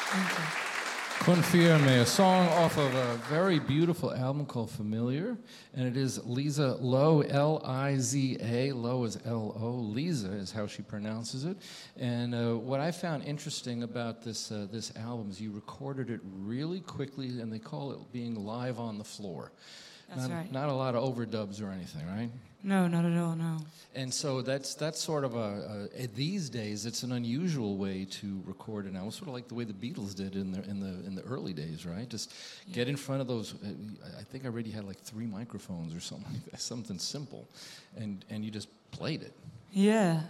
Thank you. Confirme, a song off of a very beautiful album called Familiar, and it is Liza Lowe, L-I-Z-A. Lowe is L-O. Liza is how she pronounces it. And what I found interesting about this album is you recorded it really quickly, and they call it being live on the floor. That's right. Not a lot of overdubs or anything, right? No, not at all, no. And so that's sort of these days it's an unusual way to record an album, sort of like the way the Beatles did in the early days, right? Just get in front of those. I think I already had like 3 microphones or something like that, something simple, and you just played it. Yeah,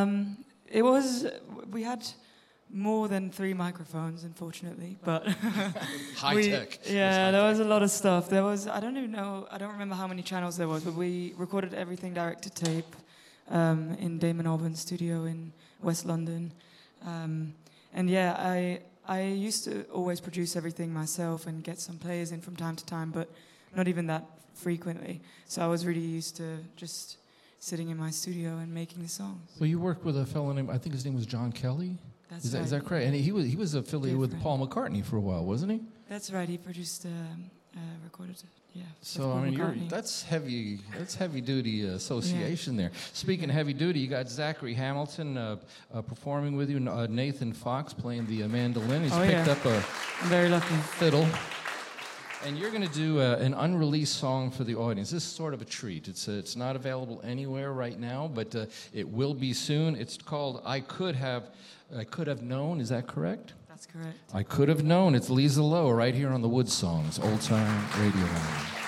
we had more than 3 microphones, unfortunately, but high tech. Yeah, there was a lot of stuff. There was, I don't remember how many channels there was, but we recorded everything direct to tape in Damon Albarn's studio in West London. And yeah, I used to always produce everything myself and get some players in from time to time, but not even that frequently. So I was really used to just sitting in my studio and making the songs. Well, you worked with a fellow named, I think his name was John Kelly. That's right. Is that correct? And he was affiliated with Paul McCartney for a while, wasn't he? That's right. He produced, recorded it. Yeah. So I mean, that's heavy duty association there. Speaking of heavy duty, you got Zachary Hamilton performing with you. Nathan Fox playing the mandolin. He's picked up a I'm very lucky fiddle. And you're going to do an unreleased song for the audience. This is sort of a treat. It's not available anywhere right now, but it will be soon. It's called I Could Have Known. Is that correct? That's correct. I Could Have Known. It's Liza Lowe right here on the Wood Songs, Old Time Radio Line.